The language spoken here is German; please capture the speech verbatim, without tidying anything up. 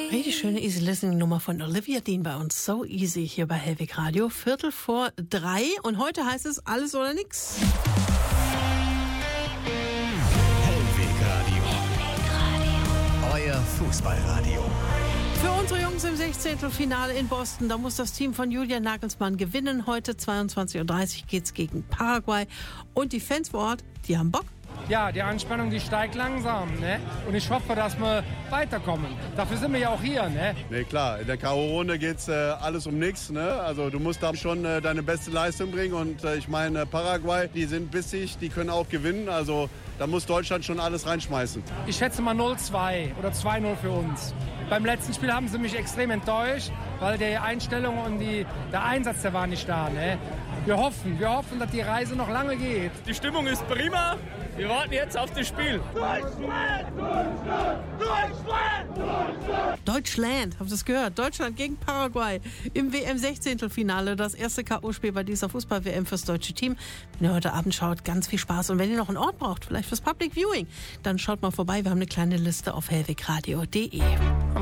Richtig schöne Easy Listening Nummer von Olivia Dean bei uns. So easy hier bei Hellweg Radio. Viertel vor drei. Und heute heißt es alles oder nix. Hellweg Radio. Euer Fußballradio. Für unsere Jungs im Sechzehntelfinale in Boston, da muss das Team von Julian Nagelsmann gewinnen. Heute zweiundzwanzig Uhr dreißig geht's gegen Paraguay. Und die Fans vor Ort, die haben Bock. Ja, die Anspannung, die steigt langsam, ne? Und ich hoffe, dass wir weiterkommen. Dafür sind wir ja auch hier, ne? Ne, klar, in der K O-Runde geht's äh, alles um nichts, ne? Also du musst da schon äh, deine beste Leistung bringen und äh, ich meine, Paraguay, die sind bissig, die können auch gewinnen, also da muss Deutschland schon alles reinschmeißen. Ich schätze mal null zwei oder zwei null für uns. Beim letzten Spiel haben sie mich extrem enttäuscht, weil die Einstellung und die, der Einsatz, der war nicht da, ne? Wir hoffen, wir hoffen, dass die Reise noch lange geht. Die Stimmung ist prima. Wir warten jetzt auf das Spiel. Deutschland! Deutschland! Deutschland! Deutschland! Deutschland, habt ihr es gehört? Deutschland gegen Paraguay im W M-Sechzehntelfinale. Das erste K O-Spiel bei dieser Fußball-W M fürs deutsche Team. Wenn ihr heute Abend schaut, ganz viel Spaß. Und wenn ihr noch einen Ort braucht, vielleicht fürs Public Viewing, dann schaut mal vorbei. Wir haben eine kleine Liste auf hellwegradio punkt de.